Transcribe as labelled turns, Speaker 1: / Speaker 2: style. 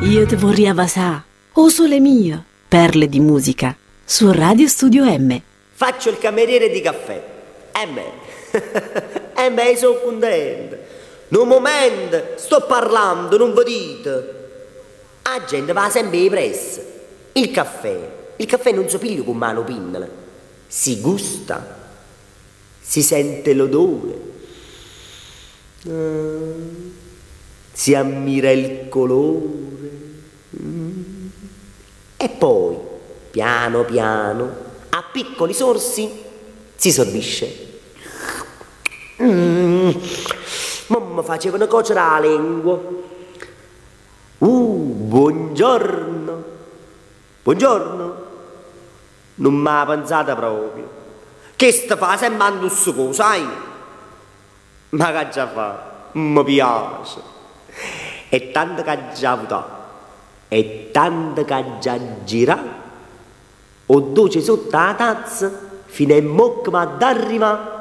Speaker 1: Io te vorrei avasà, o sole mio, perle di musica, su Radio Studio M.
Speaker 2: Faccio il cameriere di caffè. Sono contento. Un momento, sto parlando, non vedete. La gente va sempre in pressa. Il caffè non si piglia con mano pinnola. Si gusta, si sente l'odore, si ammira il colore. E poi, piano piano, a piccoli sorsi, si sorbisce. Mamma faceva una coccia alla lingua. Buongiorno. Buongiorno. Non mi ha pensata proprio. Che sta fa sempre un succo, sai? Ma che già fa? Mi piace. E tanto che già avuto. E tanto che già gira. O dolce sotto la tazza, fino a mo' che mi arriva